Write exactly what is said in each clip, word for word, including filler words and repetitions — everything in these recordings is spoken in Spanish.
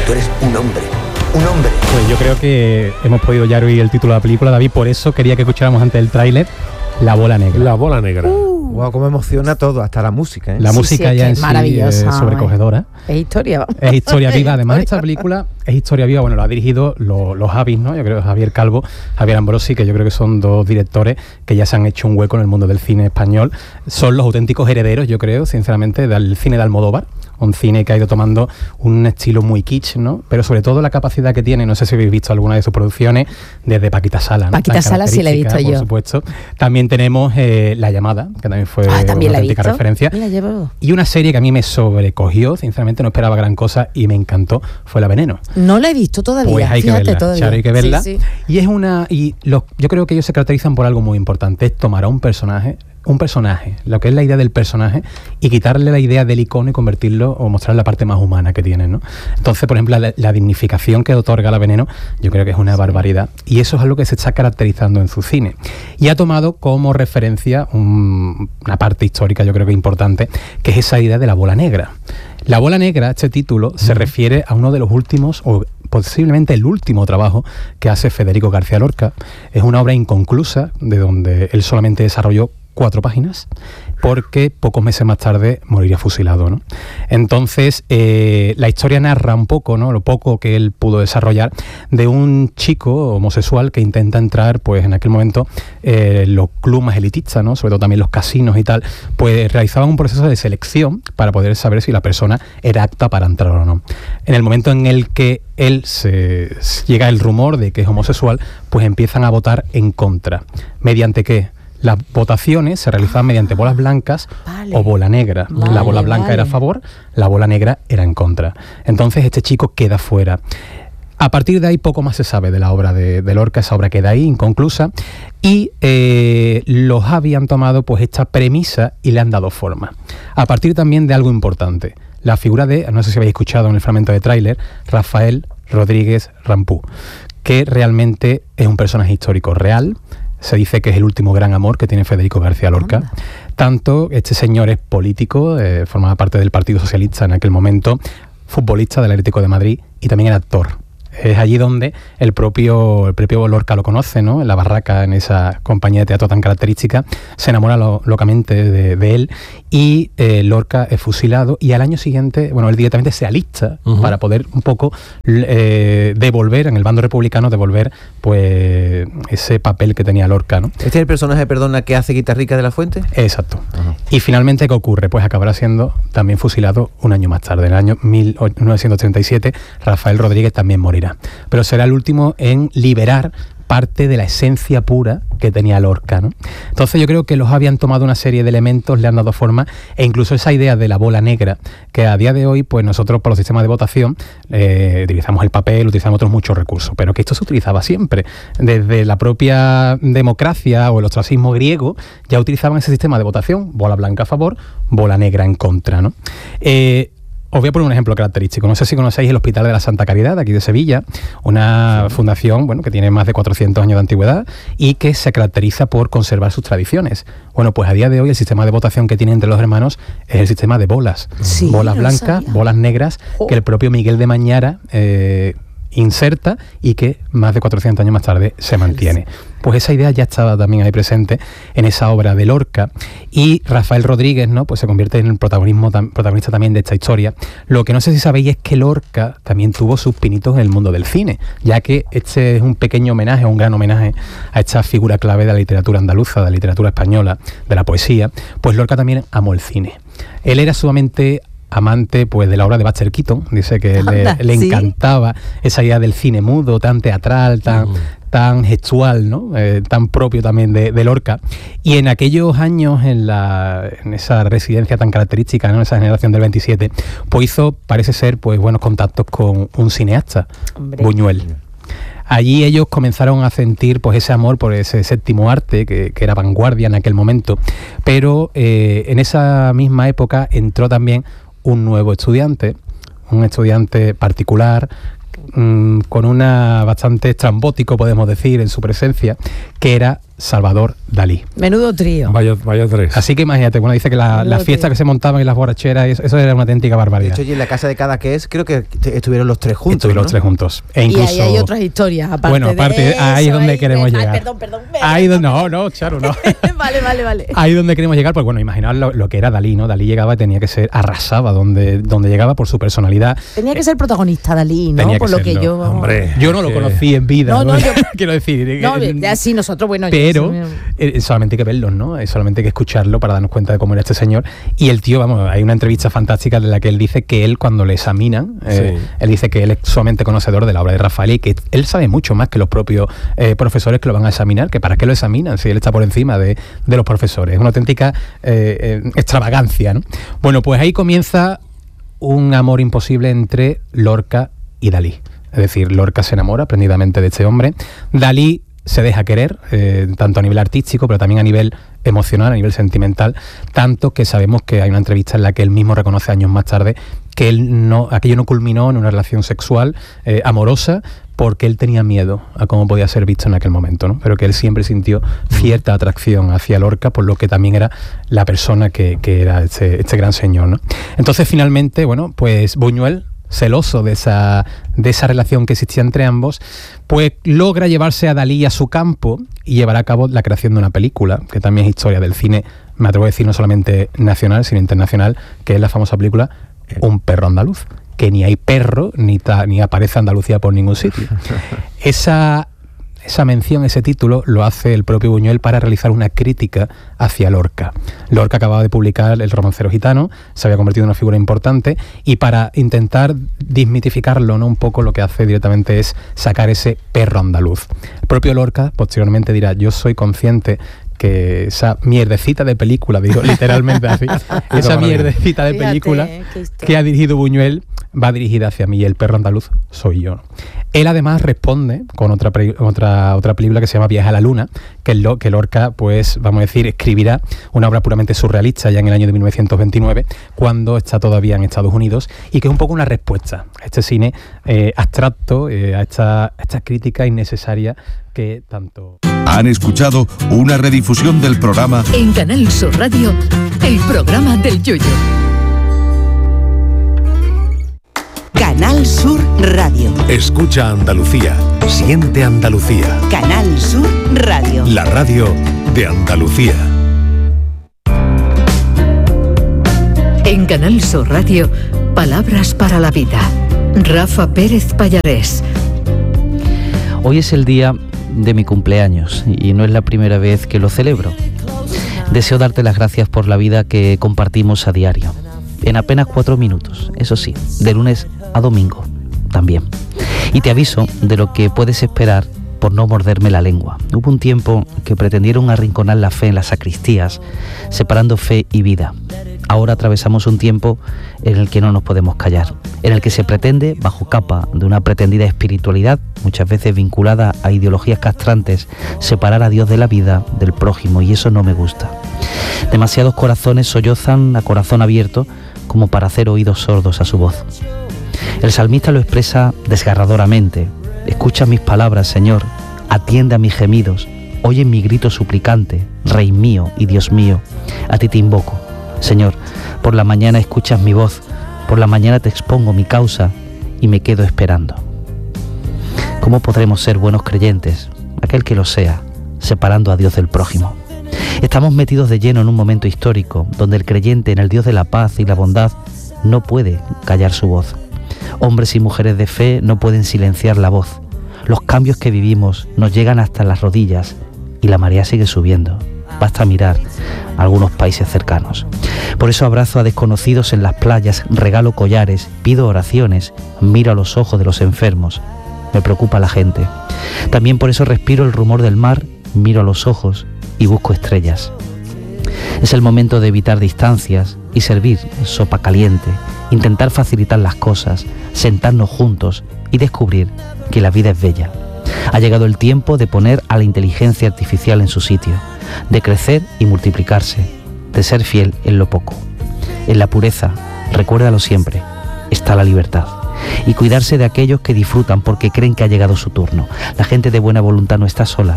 tú eres un hombre. Un hombre. Pues yo creo que hemos podido ya oír el título de la película, David, por eso quería que escucháramos antes el tráiler, La Bola Negra. La Bola Negra. Uh. Wow, cómo emociona todo, hasta la música, ¿eh? La Sí, música sí, ya es en que sí es sobrecogedora. Es historia. Es historia viva. Además, esta película es historia viva. Bueno, lo ha dirigido los, los Javis, ¿no? Yo creo que Javier Calvo, Javier Ambrosi, que yo creo que son dos directores que ya se han hecho un hueco en el mundo del cine español. Son los auténticos herederos, yo creo, sinceramente, del cine de Almodóvar. Un cine que ha ido tomando un estilo muy kitsch, ¿no? Pero sobre todo la capacidad que tiene, no sé si habéis visto alguna de sus producciones, desde Paquita Sala, ¿no? Paquita Sala sí la he visto por yo. Por supuesto. También tenemos eh, La Llamada, que también fue Ah, ¿también una la he auténtica visto? referencia. Mira, llevo... Y una serie que a mí me sobrecogió, sinceramente no esperaba gran cosa y me encantó, fue La Veneno. No la he visto todavía. Pues hay que Fíjate, verla, todavía. Charo, hay que verla. Sí, sí. Y es una y los, yo creo que ellos se caracterizan por algo muy importante, es tomar a un personaje, un personaje, lo que es la idea del personaje, y quitarle la idea del icono y convertirlo o mostrar la parte más humana que tiene, ¿no? Entonces, por ejemplo, la, la dignificación que otorga La Veneno, yo creo que es una sí. barbaridad. Y eso es algo que se está caracterizando en su cine. Y ha tomado como referencia un, una parte histórica, yo creo que importante, que es esa idea de la bola negra. La Bola Negra, este título, uh-huh. se refiere a uno de los últimos, o posiblemente el último trabajo que hace Federico García Lorca. Es una obra inconclusa, de donde él solamente desarrolló cuatro páginas, porque pocos meses más tarde moriría fusilado, ¿no? Entonces, eh, la historia narra un poco, ¿no?, lo poco que él pudo desarrollar, de un chico homosexual que intenta entrar, pues en aquel momento, eh, los clubes más elitistas, ¿no?, sobre todo también los casinos y tal, pues realizaban un proceso de selección para poder saber si la persona era apta para entrar o no. En el momento en el que él se llega el rumor de que es homosexual, pues empiezan a votar en contra. ¿Mediante qué? Las votaciones se realizaban mediante bolas blancas vale. o bola negra. Vale, la bola blanca vale. era a favor, la bola negra era en contra. Entonces este chico queda fuera. A partir de ahí poco más se sabe de la obra de, de Lorca, esa obra queda ahí inconclusa, y eh, los Javi han tomado pues esta premisa y le han dado forma. A partir también de algo importante, la figura de, no sé si habéis escuchado en el fragmento de tráiler, Rafael Rodríguez Rampú, que realmente es un personaje histórico real. Se dice que es el último gran amor que tiene Federico García Lorca. Anda. Tanto este señor es político, eh, formaba parte del Partido Socialista en aquel momento, futbolista del Atlético de Madrid y también era actor. Es allí donde el propio, el propio Lorca lo conoce, ¿no? En la barraca, en esa compañía de teatro tan característica, se enamora lo, locamente de, de él, y eh, Lorca es fusilado, y al año siguiente, bueno, él directamente se alista uh-huh. para poder un poco eh, devolver, en el bando republicano, devolver pues ese papel que tenía Lorca, ¿no? ¿Este es el personaje, perdona, que hace Guitarrica de la Fuente? Exacto. Uh-huh. Y finalmente, ¿qué ocurre? Pues acabará siendo también fusilado un año más tarde. En el año mil novecientos treinta y siete, Rafael Rodríguez también morirá. Pero será el último en liberar parte de la esencia pura que tenía Lorca, ¿no? Entonces yo creo que los habían tomado una serie de elementos, le han dado forma, e incluso esa idea de la bola negra, que a día de hoy, pues nosotros por los sistemas de votación eh, utilizamos el papel, utilizamos otros muchos recursos, pero que esto se utilizaba siempre. Desde la propia democracia o el ostracismo griego ya utilizaban ese sistema de votación, bola blanca a favor, bola negra en contra, ¿no? Eh, Os voy a poner un ejemplo característico. No sé si conocéis el Hospital de la Santa Caridad, de aquí de Sevilla, una sí. fundación bueno, que tiene más de cuatrocientos años de antigüedad y que se caracteriza por conservar sus tradiciones. Bueno, pues a día de hoy el sistema de votación que tiene entre los hermanos es el sistema de bolas. Sí, bolas blancas, bolas negras, oh. que el propio Miguel de Mañara eh, inserta y que más de cuatrocientos años más tarde se mantiene. Pues esa idea ya estaba también ahí presente en esa obra de Lorca, y Rafael Rodríguez, ¿no?, pues se convierte en el protagonismo, tam, protagonista también de esta historia. Lo que no sé si sabéis es que Lorca también tuvo sus pinitos en el mundo del cine, ya que este es un pequeño homenaje, un gran homenaje a esta figura clave de la literatura andaluza, de la literatura española, de la poesía. Pues Lorca también amó el cine. Él era sumamente amante pues de la obra de Buster Keaton, dice que Anda, le, le ¿sí? encantaba esa idea del cine mudo, tan teatral, tan, mm. tan gestual, ¿no? Eh, tan propio también de, de Lorca. Y en aquellos años, en, la, en esa residencia tan característica, ¿no?, en esa generación del veintisiete, pues hizo, parece ser, pues buenos contactos con un cineasta, Hombre. Buñuel. Allí ellos comenzaron a sentir pues ese amor por ese séptimo arte que, que era vanguardia en aquel momento, pero eh, en esa misma época entró también un nuevo estudiante, un estudiante particular, mmm, con una bastante estrambótico, podemos decir, en su presencia, que era Salvador Dalí. Menudo trío. Vaya, vaya tres. Así que imagínate, bueno, dice que la- Menudo las fiestas trío. que se montaban y las borracheras, eso, eso era una auténtica De barbaridad. hecho, y en la casa de cada que es, creo que t- estuvieron los tres juntos. Estuvieron ¿no? los tres juntos. E Y incluso, ahí hay otras historias, aparte bueno, aparte, de ahí es eso, donde ahí queremos me- ay, llegar. perdón, perdón. me- Ahí donde, no, no, Charo, no. vale, vale, vale. Ahí donde queremos llegar, pues bueno, imaginar lo, lo que era Dalí, ¿no? Dalí llegaba y tenía que ser, arrasaba donde, donde llegaba por su personalidad. Tenía que ser protagonista Dalí, ¿no? Tenía que Por lo que serlo, yo... hombre. Yo no lo que- conocí en vida, No, ¿no? no, yo- Quiero decir. No, eh, ya sí, nosotros, bueno... yo pero sí, eh, solamente hay que verlos, ¿no? Eh, Solamente hay que escucharlo para darnos cuenta de cómo era este señor. Y el tío, vamos, hay una entrevista fantástica en la que él dice que él, cuando le examinan, eh, Sí. él dice que él es sumamente conocedor de la obra de Rafael y que él sabe mucho más que los propios eh, profesores que lo van a examinar, que para qué lo examinan si él está por encima de, de los profesores. Es una auténtica eh, eh, extravagancia, ¿no? Bueno, pues ahí comienza un amor imposible entre Lorca y Dalí. Es decir, Lorca se enamora prendidamente de este hombre. Dalí se deja querer, eh, tanto a nivel artístico, pero también a nivel emocional, a nivel sentimental, tanto que sabemos que hay una entrevista en la que él mismo reconoce años más tarde que él no, aquello no culminó en una relación sexual eh, amorosa, porque él tenía miedo a cómo podía ser visto en aquel momento, ¿no? Pero que él siempre sintió cierta atracción hacia Lorca, por lo que también era la persona que, que era este, este gran señor, ¿no? Entonces, finalmente, bueno, pues Buñuel, celoso de esa, de esa relación que existía entre ambos, pues logra llevarse a Dalí a su campo y llevar a cabo la creación de una película, que también es historia del cine, me atrevo a decir, no solamente nacional, sino internacional, que es la famosa película Un perro andaluz, que ni hay perro, ni, ta, ni aparece Andalucía por ningún sitio. Esa... Esa mención, ese título, lo hace el propio Buñuel para realizar una crítica hacia Lorca. Lorca acababa de publicar El romancero gitano, se había convertido en una figura importante, y para intentar desmitificarlo, ¿no? Un poco lo que hace directamente es sacar ese perro andaluz. El propio Lorca posteriormente dirá: yo soy consciente que esa mierdecita de película, digo literalmente así, esa mierdecita de Fíjate, película qué historia. que ha dirigido Buñuel va dirigida hacia mí, y el perro andaluz soy yo. Él además responde con otra, pre- otra, otra película que se llama Viaje a la Luna, que, es lo, que Lorca, pues vamos a decir, escribirá una obra puramente surrealista ya en el año de mil novecientos veintinueve, cuando está todavía en Estados Unidos, y que es un poco una respuesta a este cine eh, abstracto, eh, a, esta, a esta crítica innecesaria que tanto... Han escuchado una redifusión del programa En Canal Sur Radio, el programa del Yoyo. Canal Sur Radio. Escucha Andalucía. Siente Andalucía. Canal Sur Radio. La radio de Andalucía. En Canal Sur Radio, palabras para la vida. Rafa Pérez Pallarés. Hoy es el día de mi cumpleaños y no es la primera vez que lo celebro. Deseo darte las gracias por la vida que compartimos a diario, en apenas cuatro minutos, eso sí, de lunes a domingo también. Y te aviso de lo que puedes esperar por no morderme la lengua. Hubo un tiempo que pretendieron arrinconar la fe en las sacristías, separando fe y vida. Ahora atravesamos un tiempo en el que no nos podemos callar, en el que se pretende, bajo capa de una pretendida espiritualidad, muchas veces vinculada a ideologías castrantes, separar a Dios de la vida, del prójimo, y eso no me gusta. Demasiados corazones sollozan a corazón abierto como para hacer oídos sordos a su voz. El salmista lo expresa desgarradoramente: escucha mis palabras, Señor, atiende a mis gemidos, oye mi grito suplicante, Rey mío y Dios mío, a ti te invoco. Señor, por la mañana escuchas mi voz, por la mañana te expongo mi causa y me quedo esperando. ¿Cómo podremos ser buenos creyentes, aquel que lo sea, separando a Dios del prójimo? Estamos metidos de lleno en un momento histórico donde el creyente en el Dios de la paz y la bondad no puede callar su voz. Hombres y mujeres de fe no pueden silenciar la voz. Los cambios que vivimos nos llegan hasta las rodillas y la marea sigue subiendo. Basta mirar a algunos países cercanos. Por eso abrazo a desconocidos en las playas, regalo collares, pido oraciones, miro a los ojos de los enfermos. Me preocupa la gente. También por eso respiro el rumor del mar, miro a los ojos y busco estrellas. Es el momento de evitar distancias y servir sopa caliente, intentar facilitar las cosas, sentarnos juntos y descubrir que la vida es bella. Ha llegado el tiempo de poner a la inteligencia artificial en su sitio, de crecer y multiplicarse, de ser fiel en lo poco. En la pureza, recuérdalo siempre, está la libertad. Y cuidarse de aquellos que disfrutan porque creen que ha llegado su turno. La gente de buena voluntad no está sola.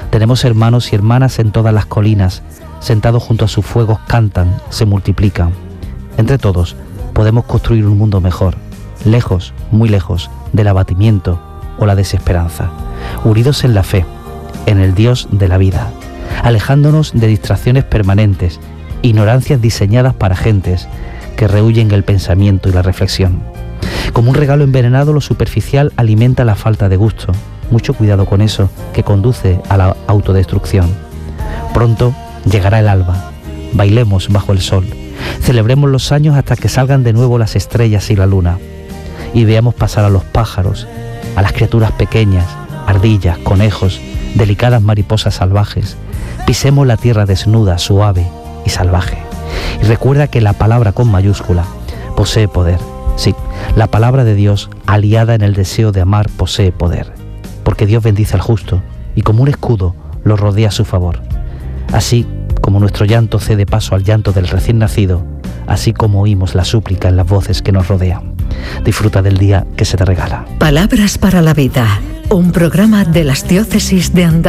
Tenemos hermanos y hermanas en todas las colinas, sentados junto a sus fuegos cantan, se multiplican. Entre todos podemos construir un mundo mejor, lejos, muy lejos, del abatimiento o la desesperanza, unidos en la fe, en el Dios de la vida, alejándonos de distracciones permanentes, ignorancias diseñadas para gentes que rehuyen el pensamiento y la reflexión. Como un regalo envenenado, lo superficial alimenta la falta de gusto. Mucho cuidado con eso, que conduce a la autodestrucción. Pronto llegará el alba. Bailemos bajo el sol. Celebremos los años hasta que salgan de nuevo las estrellas y la luna. Y veamos pasar a los pájaros, a las criaturas pequeñas, ardillas, conejos, delicadas mariposas salvajes. Pisemos la tierra desnuda, suave y salvaje. Y recuerda que la palabra con mayúscula posee poder. Sí, la palabra de Dios, aliada en el deseo de amar, posee poder. Porque Dios bendice al justo y como un escudo lo rodea a su favor. Así como nuestro llanto cede paso al llanto del recién nacido, así como oímos la súplica en las voces que nos rodean. Disfruta del día que se te regala. Palabras para la vida, un programa de las diócesis de Andalucía.